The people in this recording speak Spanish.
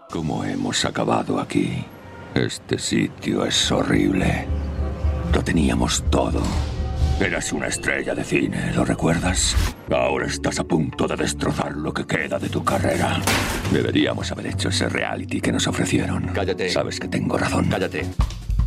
¿Cómo hemos acabado aquí? Este sitio es horrible. Lo teníamos todo. Eras una estrella de cine, ¿lo recuerdas? Ahora estás a punto de destrozar lo que queda de tu carrera. Deberíamos haber hecho ese reality que nos ofrecieron. Cállate. Sabes que tengo razón. Cállate.